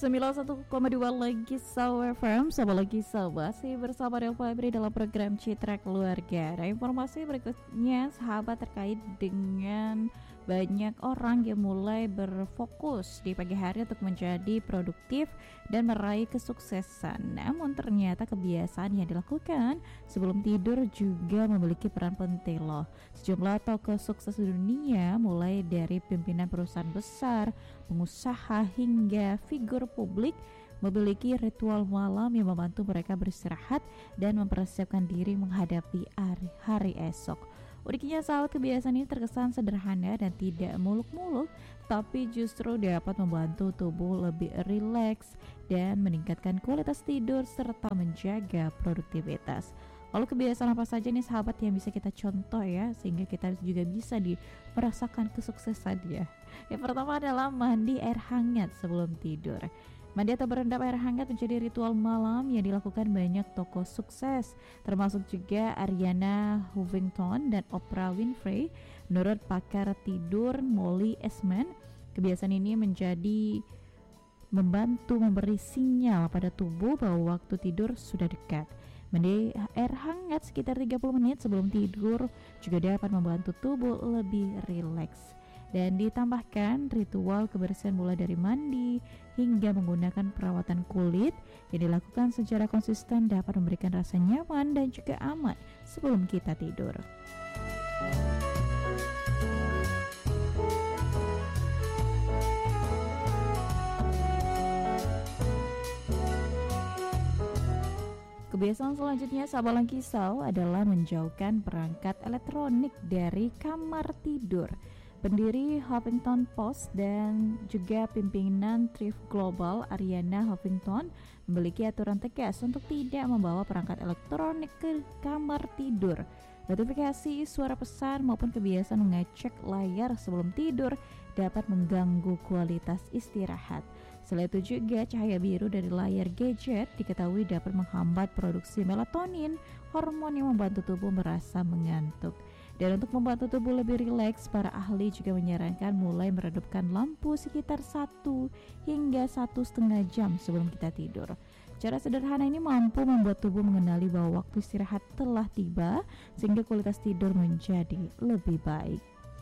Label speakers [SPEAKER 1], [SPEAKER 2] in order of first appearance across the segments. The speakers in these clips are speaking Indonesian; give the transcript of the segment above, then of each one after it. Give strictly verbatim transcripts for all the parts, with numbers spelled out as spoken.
[SPEAKER 1] sembilan puluh satu koma dua lagi Sour Farm, sama lagi sahabat sih bersama dengan Febri dalam program Citra Keluarga. Nah, informasi berikutnya sahabat terkait dengan banyak orang yang mulai berfokus di pagi hari untuk menjadi produktif dan meraih kesuksesan. Namun ternyata kebiasaan yang dilakukan sebelum tidur juga memiliki peran penting loh. Sejumlah tokoh sukses dunia mulai dari pimpinan perusahaan besar, pengusaha hingga figur publik memiliki ritual malam yang membantu mereka beristirahat dan mempersiapkan diri menghadapi hari, hari esok. Uniknya saat kebiasaan ini terkesan sederhana dan tidak muluk-muluk, tapi justru dapat membantu tubuh lebih rileks dan meningkatkan kualitas tidur serta menjaga produktivitas. Lalu kebiasaan apa saja nih sahabat yang bisa kita contoh ya, sehingga kita juga bisa di merasakan kesuksesan ya. Yang pertama adalah mandi air hangat sebelum tidur. Mandi atau berendam air hangat menjadi ritual malam yang dilakukan banyak tokoh sukses, termasuk juga Ariana Huffington dan Oprah Winfrey. Menurut pakar tidur Molly Eastman, kebiasaan ini menjadi membantu memberi sinyal pada tubuh bahwa waktu tidur sudah dekat. Mandi air hangat sekitar tiga puluh menit sebelum tidur juga dapat membantu tubuh lebih rileks. Dan ditambahkan ritual kebersihan mulai dari mandi hingga menggunakan perawatan kulit yang dilakukan secara konsisten dapat memberikan rasa nyaman dan juga aman sebelum kita tidur. Kebiasaan selanjutnya sahabat Langkisau adalah menjauhkan perangkat elektronik dari kamar tidur. Pendiri Huffington Post dan juga pimpinan Thrift Global Ariana Huffington memiliki aturan tegas untuk tidak membawa perangkat elektronik ke kamar tidur. Notifikasi, suara pesan maupun kebiasaan mengecek layar sebelum tidur dapat mengganggu kualitas istirahat. Selain itu juga cahaya biru dari layar gadget diketahui dapat menghambat produksi melatonin, hormon yang membantu tubuh merasa mengantuk. Dan untuk membantu tubuh lebih rileks, para ahli juga menyarankan mulai meredupkan lampu sekitar satu hingga satu setengah jam sebelum kita tidur. Cara sederhana ini mampu membuat tubuh mengenali bahwa waktu istirahat telah tiba, sehingga kualitas tidur menjadi lebih baik.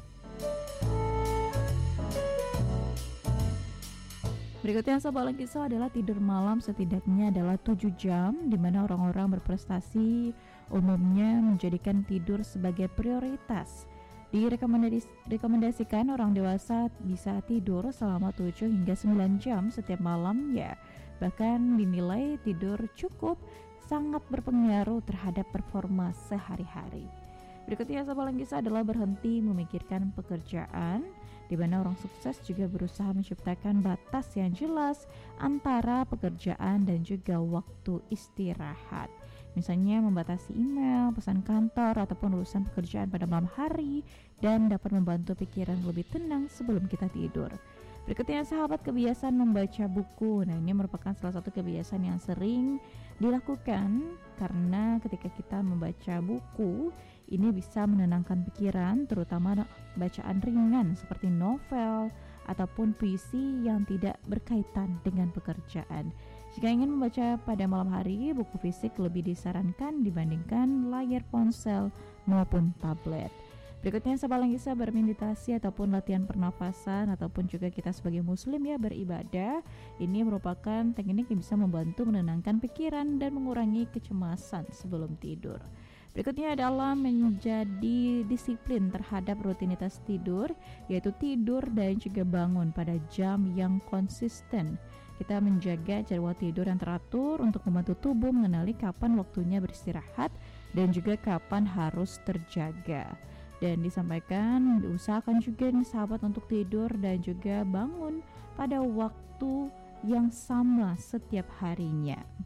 [SPEAKER 1] Berikutnya sahabat Langkisau adalah tidur malam setidaknya adalah tujuh jam, di mana orang-orang berprestasi umumnya menjadikan tidur sebagai prioritas. Direkomendasikan orang dewasa bisa tidur selama tujuh hingga sembilan jam setiap malam ya. Bahkan dinilai tidur cukup sangat berpengaruh terhadap performa sehari-hari. Berikutnya sahabat Langkisau adalah berhenti memikirkan pekerjaan, di mana orang sukses juga berusaha menciptakan batas yang jelas antara pekerjaan dan juga waktu istirahat. Misalnya membatasi email, pesan kantor, ataupun urusan pekerjaan pada malam hari, dan dapat membantu pikiran lebih tenang sebelum kita tidur. Berikutnya sahabat, kebiasaan membaca buku. Nah, ini merupakan salah satu kebiasaan yang sering dilakukan karena ketika kita membaca buku, ini bisa menenangkan pikiran, terutama bacaan ringan seperti novel ataupun puisi yang tidak berkaitan dengan pekerjaan. Jika ingin membaca pada malam hari, buku fisik lebih disarankan dibandingkan layar ponsel maupun tablet. Berikutnya sahabat Langkisau, bermeditasi ataupun latihan pernafasan, ataupun juga kita sebagai muslim ya beribadah. Ini merupakan teknik yang bisa membantu menenangkan pikiran dan mengurangi kecemasan sebelum tidur. Berikutnya adalah menjadi disiplin terhadap rutinitas tidur, yaitu tidur dan juga bangun pada jam yang konsisten. Kita menjaga jadwal tidur yang teratur untuk membantu tubuh mengenali kapan waktunya beristirahat dan juga kapan harus terjaga. Dan disampaikan, diusahakan juga nih sahabat untuk tidur dan juga bangun pada waktu yang sama setiap harinya.